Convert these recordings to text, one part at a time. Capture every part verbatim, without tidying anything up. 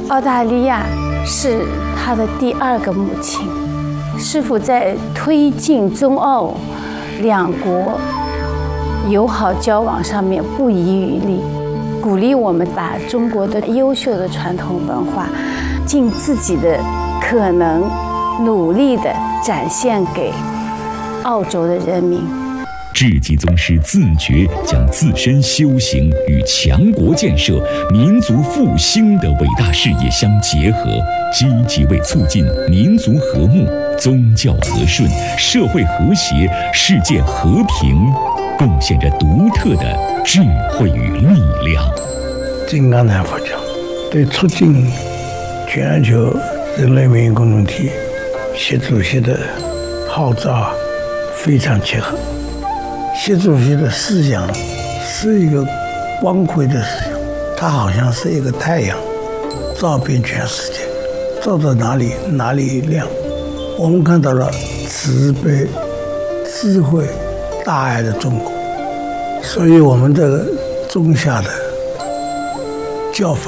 澳大利亚是他的第二个母亲。师父在推进中澳两国友好交往上面不遗余力，鼓励我们把中国的优秀的传统文化尽自己的可能努力地展现给澳洲的人民。 智济宗师自觉将自身修行与强国建设、民族复兴的伟大事业相结合，积极为促进民族和睦、宗教和顺、社会和谐、世界和平贡献着独特的智慧与力量。 金刚禅佛教对促进全球人类命运共同体习主席的号召非常切合。习主席的思想是一个光辉的思想，他好像是一个太阳，照遍全世界，照到哪里哪里亮。我们看到了慈悲、智慧、大爱的中国，所以我们这个中下的教法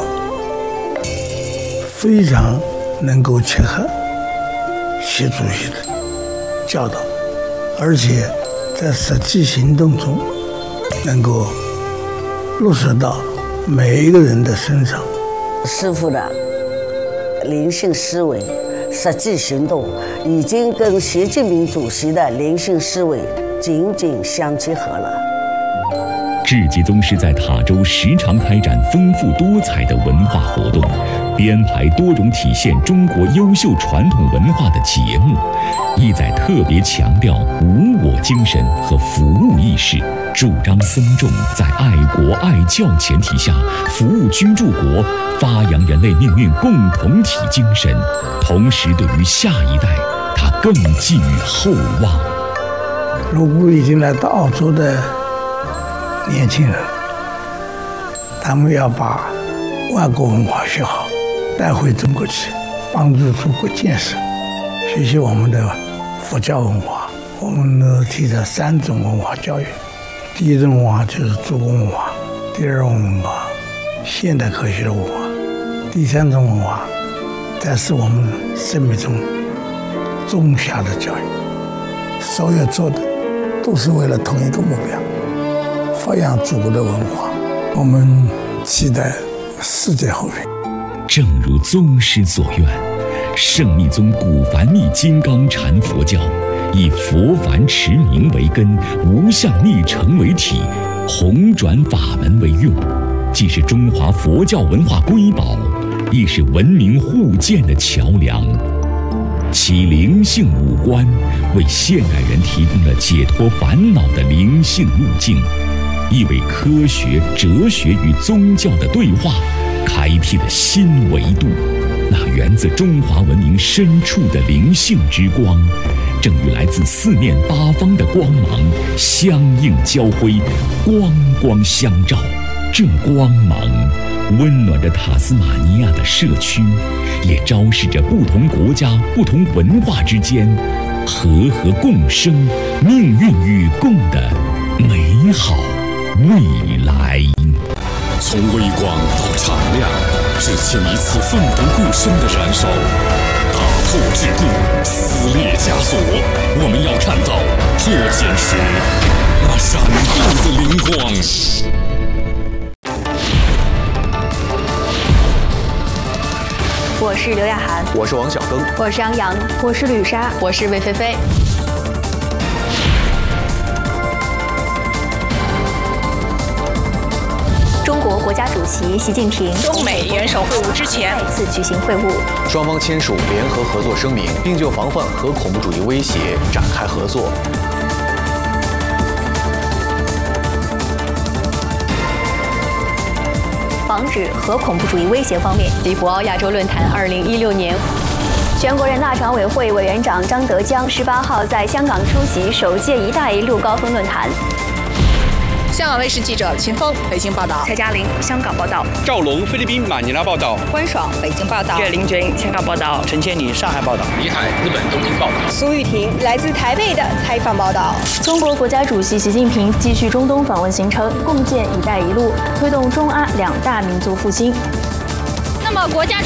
非常能够切合习主席的教导，而且在实际行动中能够落实到每一个人的身上。 师父的灵性思维、实际行动已经跟习近平主席的灵性思维紧紧相结合了。 智济宗师在塔州时常开展丰富多彩的文化活动，编排多种体现中国优秀传统文化的节目，意在特别强调无我精神和服务意识，主张僧众在爱国爱教前提下服务居住国，发扬人类命运共同体精神，同时对于下一代他更寄予厚望。 如果已经来到澳洲的年轻人，他们要把外国文化学好，带回中国去，帮助中国建设，学习我们的佛教文化。我们呢提倡三种文化教育，第一种文化就是祖国文化，第二种文化现代科学的文化，第三种文化才是我们生命中中下的教育。所有做的都是为了同一个目标，发扬祖国的文化。我们期待世界和平。 正如宗师所愿，圣密宗古梵密金刚禅佛教以佛梵持名为根，无相密乘为体，弘转法门为用，既是中华佛教文化瑰宝，亦是文明互鉴的桥梁。其灵性五官为现代人提供了解脱烦恼的灵性路径，亦为科学、哲学与宗教的对话开辟了新维度。那源自中华文明深处的灵性之光，正与来自四面八方的光芒相映交辉，光光相照。这光芒温暖着塔斯马尼亚的社区，也昭示着不同国家、不同文化之间和和共生、命运与共的美好未来。 从微光到敞亮，是请一次奋不顾身的燃烧，打破桎梏，撕裂枷锁。我们要看到破茧时那闪动的灵光。 我是刘亚涵， 我是王小庚， 我是杨洋， 我是吕莎， 我是魏菲菲。 中国国家主席习近平中美元首会晤之前再次举行会晤， 双方签署联合合作声明，并就防范核恐怖主义威胁展开合作。 防止核恐怖主义威胁方面， 迪博鳌亚洲论坛二零一六年， 全国人大常委会委员长张德江十八号在香港出席首届“一带一路”高峰论坛。 香港卫视记者秦峰北京报道， 蔡嘉玲香港报道， 赵龙菲律宾马尼拉报道， 关爽北京报道， 岳林军香港报道， 陈千里上海报道， 李海日本东京报道， 苏玉婷来自台北的采访报道。 中国国家主席习近平继续中东访问行程，共建“一带一路”，推动中阿两大民族复兴。 那么国家